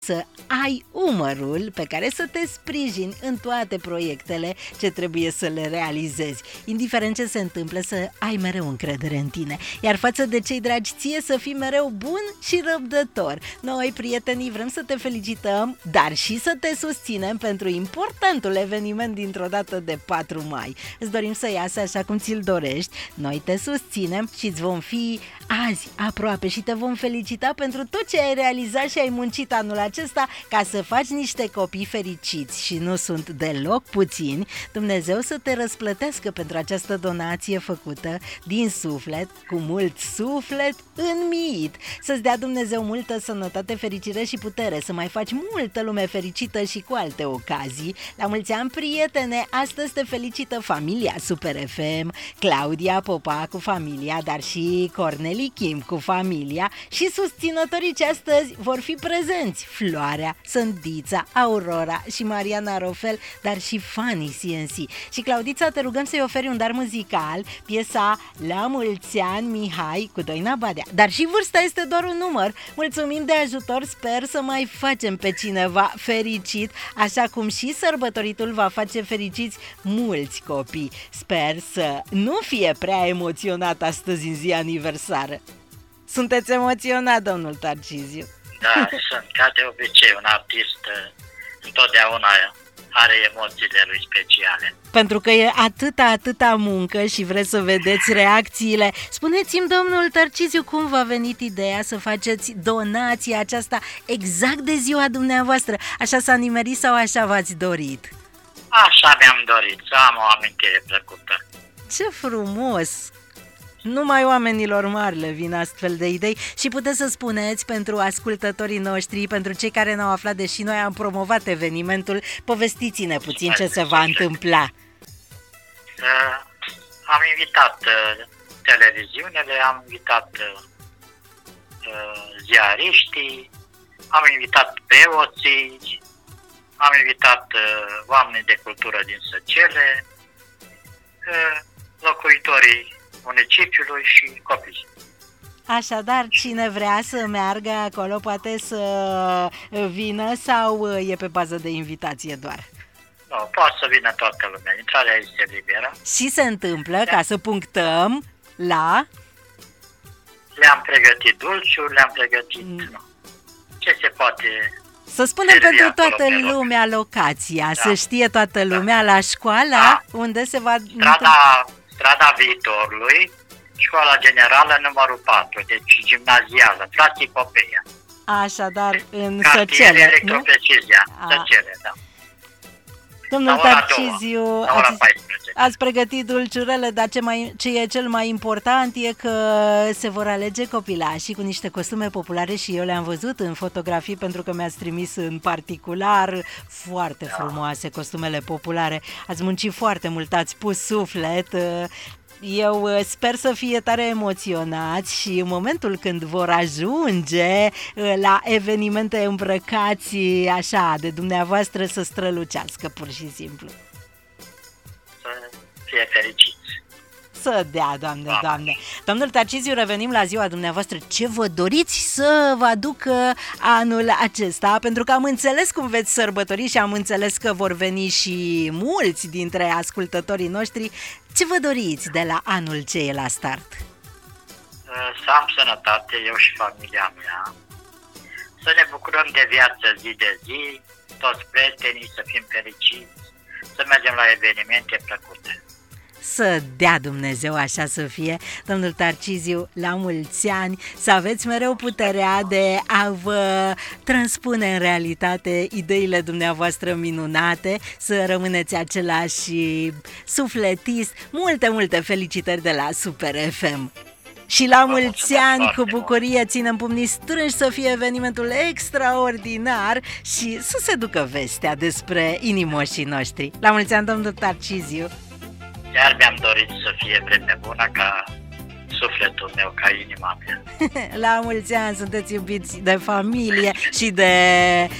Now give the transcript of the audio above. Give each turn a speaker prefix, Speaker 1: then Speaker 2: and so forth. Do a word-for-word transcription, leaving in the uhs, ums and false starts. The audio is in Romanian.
Speaker 1: să ai umărul pe care să te sprijini în toate proiectele ce trebuie să le realizezi. Indiferent ce se întâmplă, să ai mereu încredere în tine. Iar față de cei dragi ție, să fii mereu bun și răbdător. Noi, prietenii, vrem să te felicităm, dar și să te susținem pentru importantul eveniment dintr-o dată de patru mai. Îți dorim să iasă așa cum ți-l dorești. Noi te susținem și îți vom fi azi aproape și te vom felicita pentru tot ce ai realizat și ai muncit anul acesta ca să faci niște copii fericiți și nu sunt deloc puțini. Dumnezeu să te răsplătească pentru această donație făcută din suflet, cu mult suflet înmiit. Să-ți dea Dumnezeu multă sănătate, fericire și putere, să mai faci multă lume fericită și cu alte ocazii. La mulți ani, prietene, astăzi te felicită familia Super F M, Claudia Popa cu familia, dar și Corneli Kim cu familia și susținătorii ce astăzi vor fi prezenți: Floarea, Sândița, Aurora și Mariana Rofel, dar și Fanny C N C. Și Claudița, te rugăm să-i oferi un dar muzical, piesa La mulți ani Mihai cu Doina Badea. Dar și vârsta este doar un număr. Mulțumim de ajutor, sper să mai facem pe cineva fericit, așa cum și sărbătoritul va face fericiți mulți copii. Sper să nu fie prea emoționat astăzi în zi aniversară. Sunteți emoționat, domnul Tarciziu?
Speaker 2: Da, sunt, ca de obicei, un artist întotdeauna are emoțiile lui speciale.
Speaker 1: Pentru că e atâta, atâta muncă și vreți să vedeți reacțiile. Spuneți-mi, domnul Tarciziu, cum v-a venit ideea să faceți donația aceasta exact de ziua dumneavoastră? Așa s-a nimerit sau așa v-ați dorit?
Speaker 2: Așa mi-am dorit, să am o amintire plăcută.
Speaker 1: Ce frumos! Numai oamenilor mari le vin astfel de idei. Și puteți să spuneți pentru ascultătorii noștri, pentru cei care n-au aflat, deși noi am promovat evenimentul, povestiți-ne puțin ce se va întâmpla.
Speaker 2: Uh, am invitat uh, televiziunile, am invitat uh, ziariștii, am invitat preoții, am invitat uh, oameni de cultură din Săcele, uh, locuitorii municipiului și copii.
Speaker 1: Așadar, cine vrea să meargă acolo poate să vină sau e pe bază de invitație doar?
Speaker 2: Nu, poate să vină toată lumea, intrarea este liberă.
Speaker 1: Și se întâmplă, ca să punctăm, la...
Speaker 2: Le-am pregătit dulciuri, le-am pregătit mm. nu, ce se poate...
Speaker 1: Să spunem pentru toată lumea locația, da. Să știe toată lumea, da. La școala, da. Unde se va...
Speaker 2: Strada... Strada Viitorului, Școala Generală numărul patru, deci gimnazială, Frații Popeia.
Speaker 1: Așadar, în
Speaker 2: Cartier
Speaker 1: Săcele,
Speaker 2: Electroprecizia, Săcele, da.
Speaker 1: Domnul Tarciziu, ați, ați pregătit dulciurele, dar ce, mai, ce e cel mai important e că se vor alege copilașii cu niște costume populare și eu le-am văzut în fotografii pentru că mi-ați trimis în particular, foarte da. Frumoase costumele populare. Ați muncit foarte mult, ați pus suflet. Eu sper să fie tare emoționați și în momentul când vor ajunge la evenimente îmbrăcați așa de dumneavoastră să strălucească pur și simplu.
Speaker 2: Să fie fericiți.
Speaker 1: Să dea, Doamne, Doamne. Domnul Tarciziu, revenim la ziua dumneavoastră. Ce vă doriți să vă aducă anul acesta? Pentru că am înțeles cum veți sărbători și am înțeles că vor veni și mulți dintre ascultătorii noștri. Ce vă doriți de la anul ce e la start?
Speaker 2: Să am sănătate, eu și familia mea. Să ne bucurăm de viață zi de zi, toți prietenii, să fim fericiți, să mergem la evenimente plăcute.
Speaker 1: Să dea Dumnezeu așa să fie. Domnul Tarciziu, la mulți ani, să aveți mereu puterea de a vă transpune în realitate ideile dumneavoastră minunate, să rămâneți același sufletist. Multe, multe felicitări de la Super F M. Și la mulți ani, cu bucurie, ținem pumnii strânși să fie evenimentul extraordinar și să se ducă vestea despre inimoșii noștri. La mulți ani, domnul Tarciziu!
Speaker 2: Chiar mi-am dorit să fie vreme bună ca sufletul meu, ca inima mea.
Speaker 1: La mulți ani, sunteți iubiți de familie și de